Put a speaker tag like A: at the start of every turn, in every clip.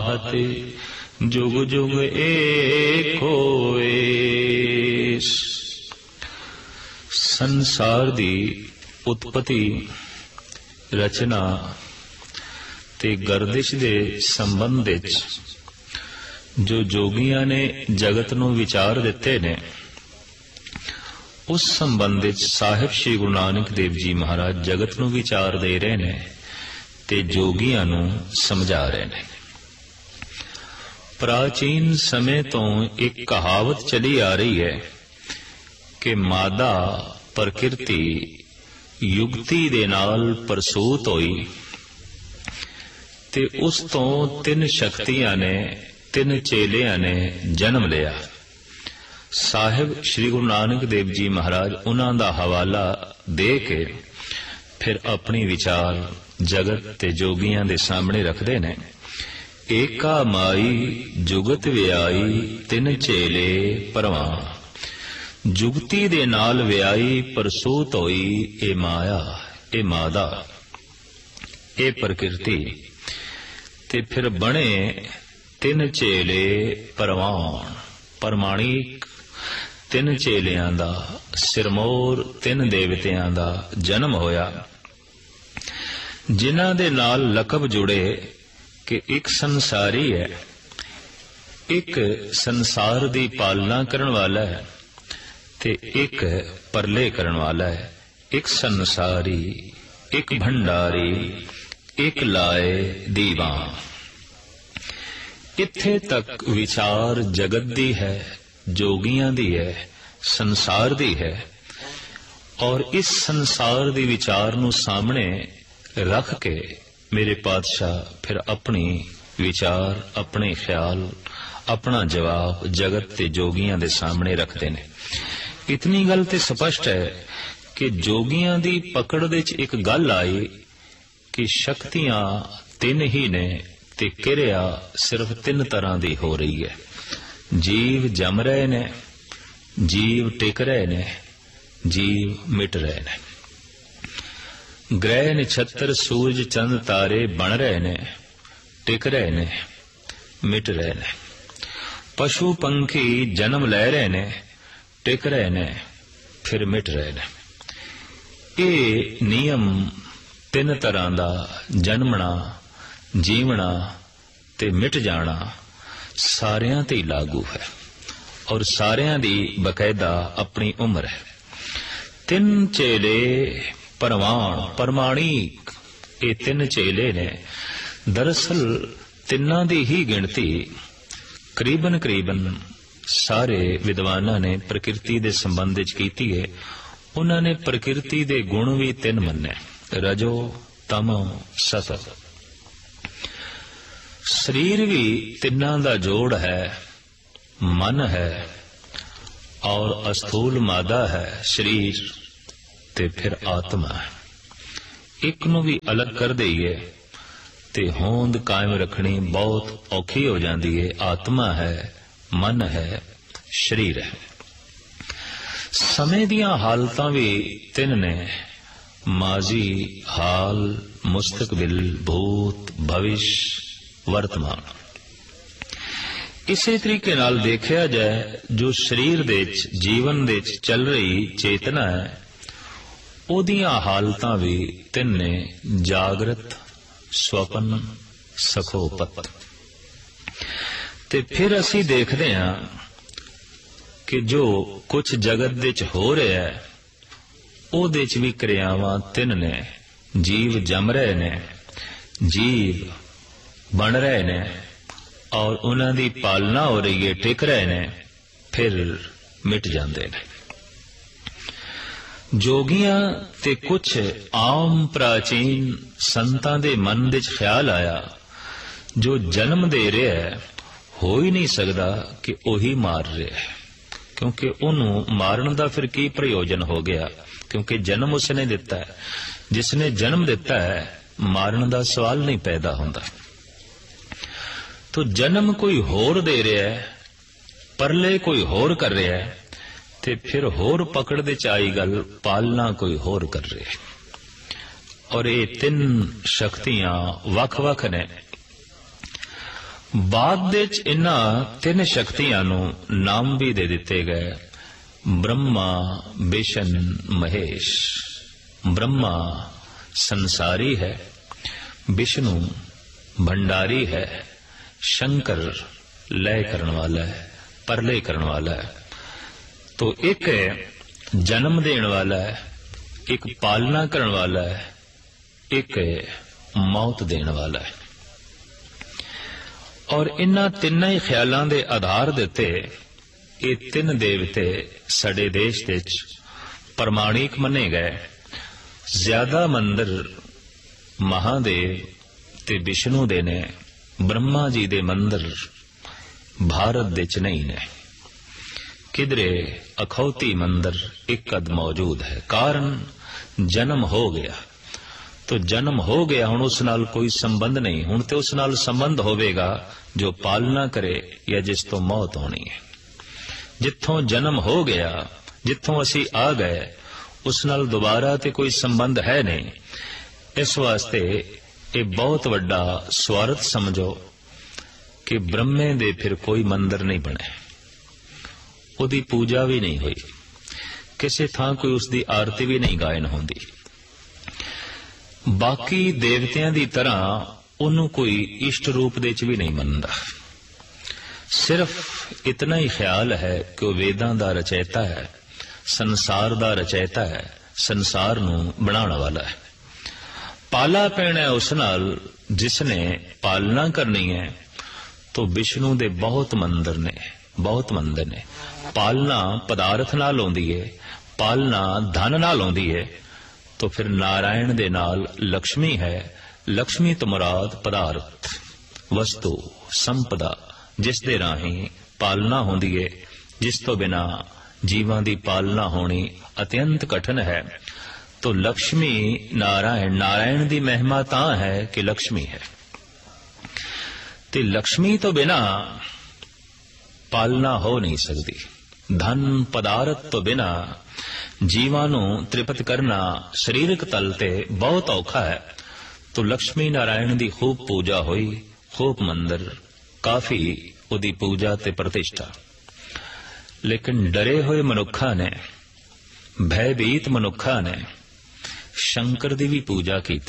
A: आहत जुग जुग एक होए। संसार दी उत्पत्ति रचना ते गर्दिश दे संबंध विच जो जोगियां ने जगत नूं विचार दिते ने, उस संबंध विच साहिब श्री गुरु नानक देव जी महाराज जगत नूं विचार दे रहे ने ते जोगियां नूं समझा रहे ने। प्राचीन समय तो एक कहावत चली आ रही है कि मादा प्रकृति युगती दे नाल प्रसूत होई ते उस तो तीन शक्तियां ने, तीन चेलियां ने जन्म लिया। साहिब श्री गुरु नानक देव जी महाराज उन्हां दा हवाला दे के फिर अपनी विचार जगत ते जोगियां दे सामने रखदे ने। एका माई जुगत व्याई तिन चेले परवान। जुगती दे नाल व्याई प्रसूत होई ए माया, ए मादा, ए प्रकृति ते फिर बने तिन चेले परवान, परमाणिक तिन चेलियां दा, सिरमौर तिन देवतियां दा जन्म होया, जिन्हां दे नाल लकब जुड़े कि एक संसारी है, एक संसार दी पालना करन वाला है ते एक परले करन वाला है। एक संसारी, एक भंडारी, एक लाए दीवान। इत्थे तक विचार जगत दी है, जोगियां दी है, संसार दी है। और इस संसार दी विचार नूं सामने रख के मेरे पातशाह फिर अपनी विचार, अपने ख्याल, अपना जवाब जगत ते जोगियां दे सामने रखते ने। इतनी गल ते स्पष्ट है कि जोगियां दी पकड़ दे च एक गल आई कि शक्तियां तीन ही ने ते किरिया सिर्फ तीन तरह दी हो रही है। जीव जम रहे ने, जीव टिक रहे ने, जीव मिट रहे ने। ग्रह नक्षत्र सूरज चंद तारे बन रहे ने, टिक रहे ने, मिट रहे ने। पशु पंखी जन्म ले रहे ने, टिक रहे ने, फिर मिट रहे ने। ये नियम तीन तरह दा जन्मना, जीवना ते मिट जाना सारियां ते लागू है और सारियां दी बकायदा अपनी उम्र है। तीन चेले परवान, परमाणिक, ये तीन चेले ने। दरअसल तिन्ना दी ही गिनती करीबन करीबन सारे विद्वाना ने प्रकृति दे संबंध विच कीती है। उन्होंने प्रकृति दे गुण भी तीन मन्ने, रजो, तमो, सतो। शरीर भी तिन्ना दा जोड़ है, मन है और अस्थूल मादा है शरीर ते फिर आत्मा है। एक नू भी अलग कर दईए ते होंद कायम रखनी बहुत औखी हो जाती है। आत्मा है, मन है, शरीर है। समय दियां हालतां भी तीन ने, माजी, हाल, मुस्तकबिल, भूत, भविष्य, वर्तमान। इसे तरीके नाल देखा जाए जो शरीर दे जीवन दे चल रही चेतना है, ओदियां हालतां भी तीन ने, जागृत, स्वपन, सखोपत। ते फिर असी देखते हैं कि जो कुछ जगत दे च हो रहा है ओदे च भी क्रियावां तीन ने। जीव जम रहे ने, जीव बन रहे ने और उन्हां दी पालना हो रही है, टिक रहे ने, फिर मिट जाते हैं। जोगियां ते कुछ आम प्राचीन संतां दे मन दे च ख्याल आया जो जन्म दे रहा है हो ही नहीं सकता कि ओही मार रहा है, क्योंकि उन्होंने मारन का फिर की प्रयोजन हो गया, क्योंकि जन्म उसने दिता है। जिसने जन्म दिता है मारन का सवाल नहीं पैदा होता। तो जन्म कोई होर दे रहा है, परले कोई होर कर रहा है, ते फिर होर पकड़ दे आई गल पालना कोई होर कर रहे। और ये तीन शक्तियां वख वख ने। ਬਾਅਦ ਵਿੱਚ ਇਹਨਾਂ ਤਿੰਨ ਸ਼ਕਤੀਆਂ ਨੂੰ ਨਾਮ ਵੀ ਦੇ ਦਿੱਤੇ ਗਏ, ਬ੍ਰਹਮਾ, ਵਿਸ਼ਨ, ਮਹੇਸ਼। ब्रह्मा संसारी है, विष्णु भंडारी है, शंकर लय करने वाला है, परलय करने वाला है। तो एक है जन्म देने वाला है, एक पालना करने वाला है, एक है मौत देने वाला है। और इन्हां तिन्नां ही ख्यालां दे आधार दे उत्ते ये तीन देवते साडे देश विच प्रमाणिक मने गए। ज्यादा मंदिर महादेव ते विष्णु दे ने, ब्रह्मा जी दे मंदिर भारत दे च नहीं ने। किधरे अखौती मंदिर एक कद मौजूद है। कारण जन्म हो गया, तो जन्म हो गया, हुण उस नाल कोई संबंध नहीं। हुण ते उस नाल संबंध होवेगा जो पालना करे या जिस तो मौत होनी है। जिथों जन्म हो गया, जिथों असी आ गए, उस नाल दोबारा ते कोई संबंध है नहीं। इस वास्ते ये बहुत वड्डा स्वार्थ समझो कि ब्रह्मे दे फिर कोई मंदिर नहीं बने, उदी पूजा भी नहीं हुई, किसी थां कोई उसकी आरती भी नहीं गायन होंदी। बाकी देवतियां दी तरह उन्हों कोई इष्ट रूप दे च भी नहीं मनदा। सिर्फ इतना ही ख्याल है कि वह वेदां दा रचयिता है, संसार दा रचयिता है, संसार नूं बनाने वाला है। पाला पैना है उस नाल जिसने पालना करनी है। तो विष्णु दे बहुत मंदिर ने, बहुत मंदिर ने। पालना पदार्थ नाल होंदी है, पालना धन नाल होंदी है। तो फिर नारायण दे नाल लक्ष्मी है। लक्ष्मी तो मुराद पदार्थ, वस्तु, संपदा, जिस दे राही पालना होंदी है, जिस तो बिना जीवां दी पालना होनी अत्यंत कठिन है। तो लक्ष्मी नारायण, नारायण दी महिमा तां है कि लक्ष्मी है। ते लक्ष्मी तो बिना पालना हो नहीं सकती। धन पदार्थ तो बिना जीवां नूं तृप्त करना शरीरक तल ते बहुत औखा है। तो लक्ष्मी नारायण दी खूब पूजा हुई, खूब मंदिर, काफी उदी पूजा ते प्रतिष्ठा। लेकिन डरे हुए मनुखा ने, भयभीत मनुखा ने शंकर दी भी पूजा की।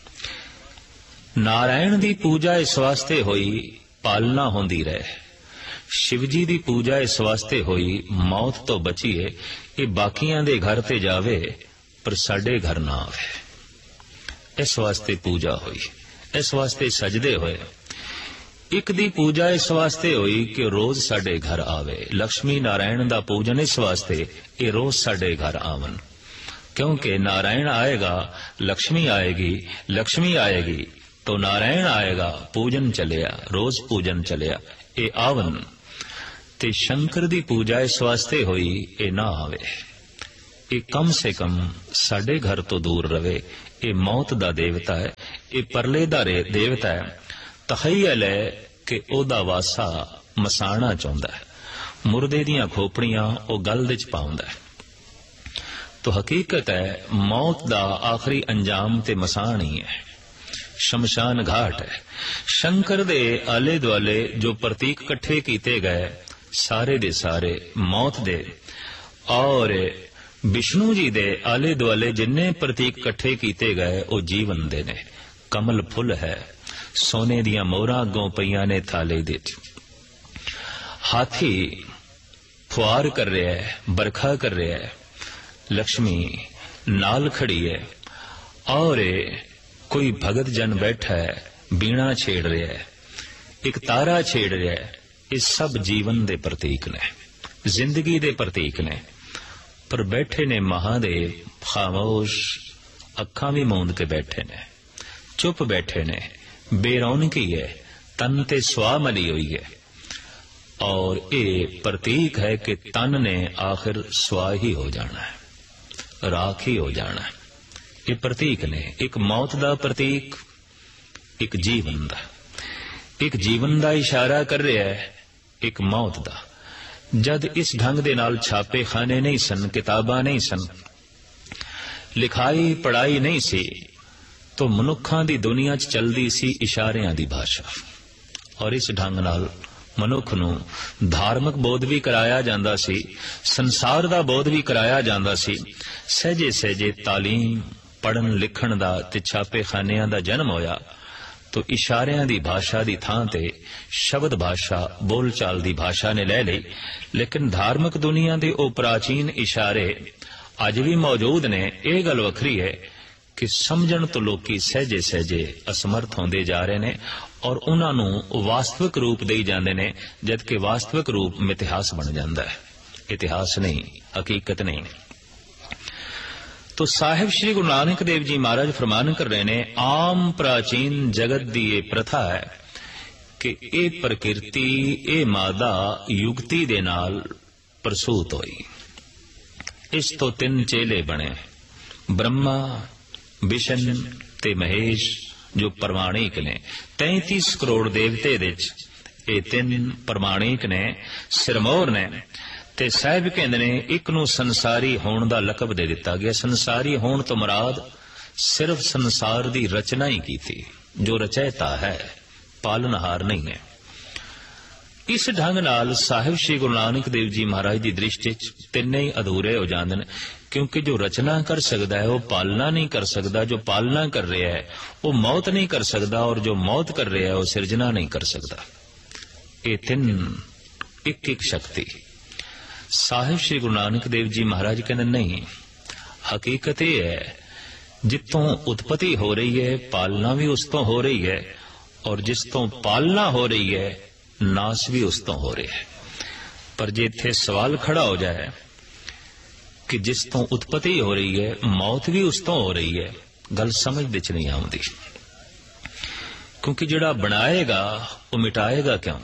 A: नारायण दी पूजा इस वास्ते हुई पालना होंदी रहे। शिवजी दी पूजा इस वास्ते हुई मौत तो बचीए, ये बाकियां दे घर ते जावे पर साडे घर ना आवे। इस वास्ते पूजा हुई, इस वास्ते सजदे होए। एक दी पूजा इस वास्ते हुई कि रोज साडे घर आवे। लक्ष्मी नारायण दा पूजन इस वास्ते ये रोज साडे घर आवन, क्योंकि नारायण आएगा लक्ष्मी आएगी, लक्ष्मी आएगी तो नारायण आएगा, पूजन चलिया, रोज पूजन चलिया, ये आवन। ते शंकर दी पूजा इस वास्ते हुई ये ना आवे, ये कम से कम साडे घर तो दूर रवे। ये मौत दा देवता है, ये परले दा देवता है। तखय्यल है कि ओदा वासा मसाना चाहुंदा है, मुर्दे दियां खोपड़ियां ओ गल दे च पाउंदा है। तो हकीकत है मौत दा आखिरी अंजाम ते मसान ही है, शमशान घाट है। शंकर दे आले दुआले जो प्रतीक कट्ठे कीते गए सारे दे सारे मौत दे, और विष्णु जी दे आले दुआले जिन्ने प्रतीक कट्ठे कीते गए वो जीवन दे ने। कमल फुल है, सोने दियां मोहरां अगों पईयां ने थाले दे। हाथी फुआर कर रहा है, बरखा कर रहा है, लक्ष्मी नाल खड़ी है, और कोई भगत जन बैठा है बीणा छेड़ रहा है, एक तारा छेड़ रहा है। ये सब जीवन दे प्रतीक ने, जिंदगी दे प्रतीक ने। पर बैठे ने महादेव खामोश, अखां भी मूंद के बैठे ने, चुप बैठे ने, बेरौनकी है, तन ते स्वाह मली हुई है। और ये प्रतीक है कि तन ने आखिर स्वाह ही हो जाना है, राख ही हो जाना है। ये प्रतीक ने, एक मौत दा प्रतीक, एक जीवन दा। एक जीवन दा इशारा कर रहा है, एक मौत दा। जद इस ढंग दे नाल छापे खाने नहीं सन, किताबां नहीं सन, लिखाई पढ़ाई नहीं सी, तो मनुखां दी दुनिया च चलदी सी इशारियां दी भाषा। और इस ढंग नाल मनुख नूं धार्मिक बोध भी कराया जांदा सी, संसार दा बोध भी कराया जांदा सी। सहजे सहजे तालीम पढ़न लिखण दा ते छापेखानियां दा जन्म होया तो इशारियां दी भाषा दी थां ते शब्द भाषा बोल चाल दी भाषा ने ले ली। लेकिन धार्मिक दुनिया दे ओ प्राचीन इशारे अज भी मौजूद ने। यह गल वखरी है कि समझण तो लोकी सहजे सहजे असमर्थ होंदे जा रहे ने और उन्होंने वास्तविक रूप दे जाते ने, जबकि वास्तविक रूप मिथिहास बन जाता है, इतिहास नहीं, हकीकत नहीं। तो साहिब श्री गुरु नानक देव जी महाराज फरमान कर रहे ने, आम प्राचीन जगत दी ये प्रथा है कि ये प्रकृति ये मादा युक्ति दे नाल प्रसूत होई। इस तो तीन चेले बने, ब्रह्मा विष्णु ते महेश, जो प्रमाणिक ने। 33 करोड़ देवते दे ये तीन प्रमाणिक ने, सिरमौर ने। ते साहिब कहंदे ने एक नूं संसारी होण दा लकब दे दिता गया। संसारी होण तो मुराद सिर्फ संसार दी रचना ही की थी, जो रचयिता है, पालनहार नहीं है। इस ढंग नाल साहिब श्री गुरु नानक देव जी महाराज की दृष्टि तिन्ने ही अधूरे हो जाते हैं, क्योंकि जो रचना कर सकता है वो पालना नहीं कर सकता, जो पालना कर रहा है वो मौत नहीं कर सकता, और जो मौत कर रहा है वो सिरजना नहीं कर सकता। ये तीन एक एक शक्ति। साहिब श्री गुरु नानक देव जी महाराज कहते नहीं, हकीकत यह है जितों उत्पत्ति हो रही है पालना भी उस तो हो रही है, और जिस तो पालना हो रही है नाश भी उस तो हो रहा है। पर जे इत्थे सवाल खड़ा हो जाए कि जिस तो उत्पत्ति हो रही है मौत भी उस तो हो रही है, गल समझ दे च नहीं आउंदी। क्योंकि जिहड़ा बनाएगा वो मिटाएगा क्यों,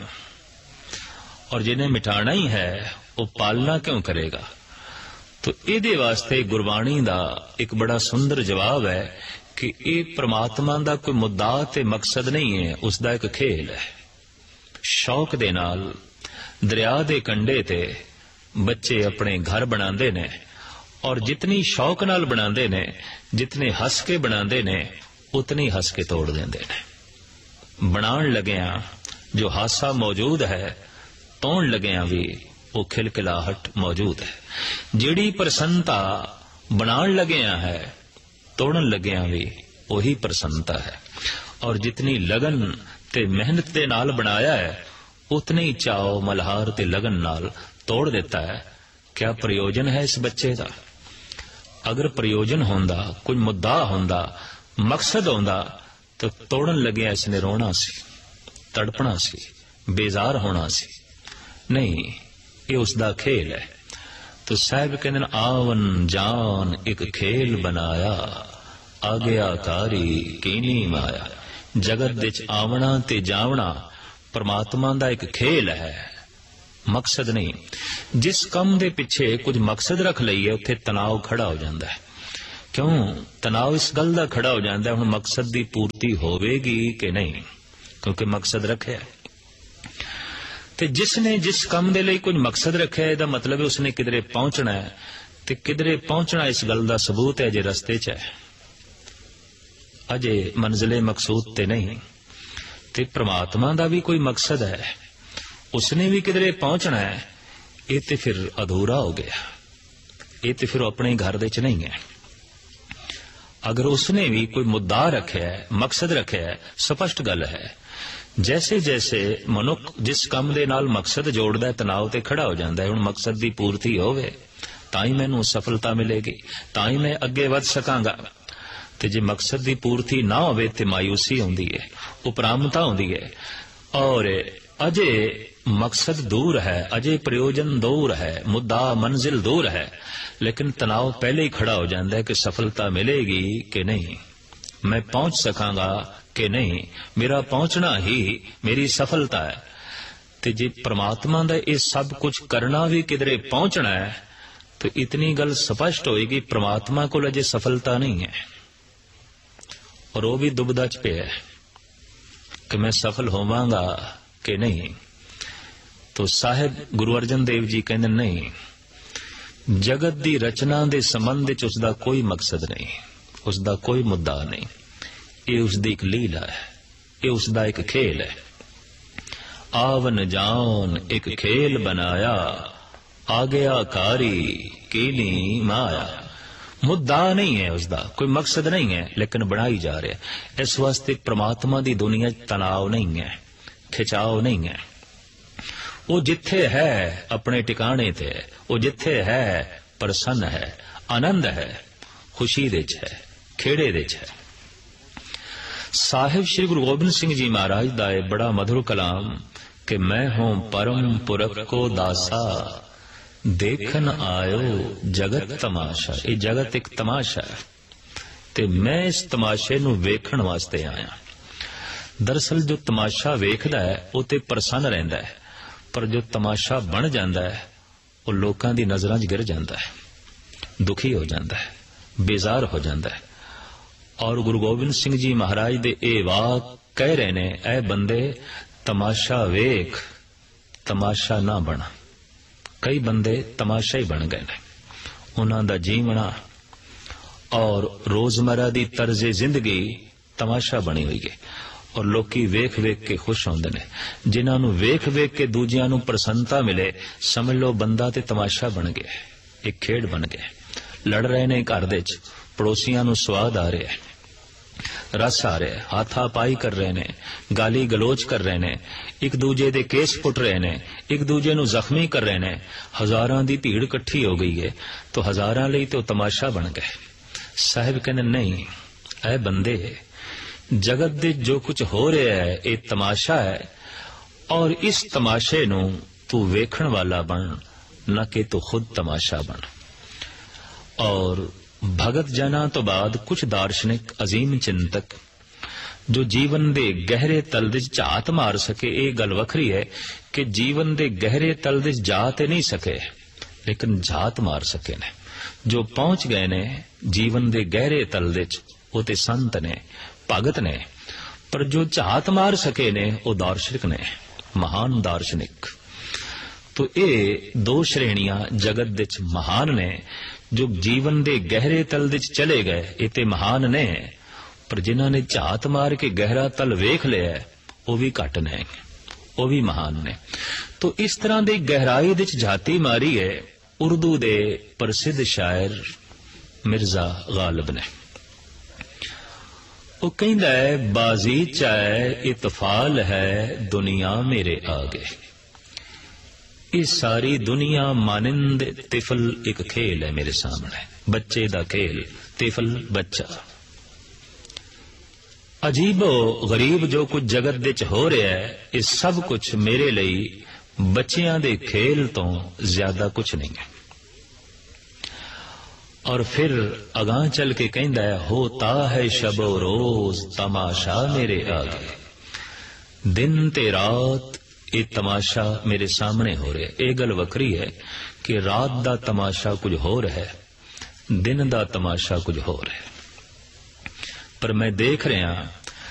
A: और जिन्हें मिटाना ही है वो पालना क्यों करेगा। तो इहदे वास्ते गुरबाणी दा एक बड़ा सुंदर जवाब है कि ये परमात्मा दा कोई मुद्दा ते मकसद नहीं है, उसका एक खेल है। शौक दे नाल दरिया दे कंढे ते बच्चे अपने घर बनांदे ने, और जितनी शौक नाल बनांदे ने, जितने हस के बनांदे ने, उतनी हस के तोड़ देंदे ने। बनाण लगिया जो हासा मौजूद है, तोड़ लगिया भी वो खिलखिलाहट मौजूद है। जिहड़ी प्रसन्नता बनाण लगिया है, तोड़न लगिया भी वही प्रसन्नता है। और जितनी लगन ते मेहनत दे नाल बनाया है, उतने ही चाव मल्हार ते लगन नाल तोड़ देता है। क्या प्रयोजन है इस बच्चे का? अगर प्रयोजन होंदा, कोई मुद्दा होंदा, मकसद होंदा, तो तोड़न लगे इसने रोना सी, तड़पना सी, बेजार होना सी। नहीं, ये उसका खेल है। तो साहब कहते आवन जान एक खेल बनाया, आज्ञाकारी कीनी माया। जगत विच आवना ते जावना परमात्मा दा एक खेल है, मकसद नहीं। जिस कम दे पिछे कुछ मकसद रख लईए उत्थे तनाव खड़ा हो जाता है। क्यों तनाव इस गल का खड़ा हो जाता है, हुण मकसद की पूर्ति होवेगी कि नहीं, क्योंकि मकसद रखे। ते जिसने जिस कम दे लई कुछ मकसद रखे, इहदा मतलब है उसने किधरे पहुंचना है। ते किधरे पहुंचना इस गल का सबूत है अजे रस्ते च है, अजे मंजिले मकसूद ते नहीं। ते परमात्मा का भी कोई मकसद है, उसने भी किधरे पहुंचना है। ये तो फिर अधूरा हो गया, ये तो फिर अपने घर दे च नहीं है। अगर उसने भी कोई मुद्दा रखे है, मकसद रखे है, स्पष्ट गल है। जैसे जैसे मनुख जिस काम दे नाल मकसद जोड़दा है, तनाव ते खड़ा हो जाता है। हुण मकसद की पूर्ति होवे तां ही मैनूं सफलता मिलेगी, तां ही मैं अगे वध सकांगा। ते जे मकसद की पूर्ति ना होवे ते मायूसी होंदी है, उपरामता होंदी है। और अजे मकसद दूर है, अजे प्रयोजन दूर है, मुद्दा मंजिल दूर है, लेकिन तनाव पहले ही खड़ा हो जाता है कि सफलता मिलेगी कि नहीं, मैं पहुंच सकांगा कि नहीं, मेरा पहुंचना ही मेरी सफलता है। ते जे परमात्मा दा ये सब कुछ करना भी किधरे पहुंचना है, तो इतनी गल स्पष्ट होएगी परमात्मा को अजे सफलता नहीं है, और वो भी दुबदा च पे है कि मैं सफल होवांगा कि नहीं। तो साहिब गुरु अर्जन देव जी कहते नहीं, जगत की रचना के संबंध च उसका कोई मकसद नहीं, उसका कोई मुद्दा नहीं। ये उसकी एक लीला है, ये उसका एक खेल है। आवन जान एक खेल बनाया, आज्ञाकारी कीनी माया। मुद्दा नहीं है उसका, कोई मकसद नहीं है, लेकिन बनाई जा रहा है। इस वास्ते परमात्मा की दुनिया तनाव नहीं है, खिंचाव नहीं है। वो जिथे है अपने टिकाने ते, वो जिथे है प्रसन्न है, आनंद है, खुशी दे च है, खेड़े दे च है। साहिब श्री गुरु गोबिंद सिंह जी महाराज दा बड़ा मधुर कलाम कि मैं हूं परम पुरख को दासा, देखन आयो जगत तमाशा। ये जगत एक तमाशा है ते मैं इस तमाशे नूं वेखण वास्ते आया। दरअसल जो तमाशा वेखदा है वो ते प्रसन्न रहिंदा है, पर जो तमाशा बन जाता है वो लोगों की नज़रां 'च गिर जाता है, दुखी हो जाता है, बेजार हो जाता है। और गुरु गोबिंद सिंह जी महाराज दे ए वाक कह रहे ने, ऐ बंदे तमाशा वेख, तमाशा ना बना। कई बंदे तमाशा ही बन गए ने। उन्हां दा जीवना और रोजमर्रा दी तर्जे जिंदगी तमाशा बनी हुई है और लोकी वेख वेख के खुश होंदे ने। जिन्हां नूं वेख वेख के दूजियां नूं प्रसन्नता मिले, समझ लो बंदा ते तमाशा बन गया, एक खेड बन गया। लड़ रहे ने घर दे च, पड़ोसियां नूं स्वाद आ रहा है, रस आ रहा है, हाथापाई कर रहे ने, गाली गलोच कर रहे ने, एक दूजे दे केस पुट रहे ने, एक दूजे नूं जख्मी कर रहे ने। हजारां दी भीड़ इकट्ठी हो गई है तो हजारां लई तो तमाशा बन गए। साहिब कहने नहीं, ऐ बंदे जगत दे जो कुछ हो रहा है ये तमाशा है, और इस तमाशे नूं तू वेखण वाला बन, न कि तू खुद तमाशा बन। और भगत जना तो बाद कुछ दार्शनिक अजीम चिंतक जो जीवन दे गहरे तल दे झात मार सके, ये गल वखरी है कि जीवन दे गहरे तल दे जा ते नहीं सके, लेकिन झात मार सके ने। जो पहुंच गए ने जीवन दे गहरे तल दे, वो ते संत ने, भगत ने। पर जो झात मार सके ने वो दार्शनिक ने, महान दार्शनिक। तो ये दो श्रेणियां जगत दे महान ने। जो जीवन दे गहरे तल दे चले गए ये ते महान ने, पर जिन्हां ने झात मार के गहरा तल वेख लिया वो भी घट ने, वो भी महान ने। तो इस तरह दे गहराई दे झाती मारी है उर्दू दे प्रसिद्ध शायर मिर्जा गालिब ने। वो कहंदा है, बाजी चाहे इतफाल है दुनिया मेरे आगे। ये सारी दुनिया मानिंद तिफल एक खेल है मेरे सामने, बच्चे दा खेल, तिफल बच्चा। अजीबो गरीब जो कुछ जगत दे च हो रहा है, ये सब कुछ मेरे लिए बच्चियां दे खेल तो ज्यादा कुछ नहीं है। और फिर अगां चल के कहंदा है, होता है शबो रोज तमाशा मेरे आगे। दिन ते रात ये तमाशा मेरे सामने हो रहा है। ये गल वखरी है कि रात दा तमाशा कुछ हो रहा है, दिन दा तमाशा कुछ हो रहा है। पर मैं देख रहा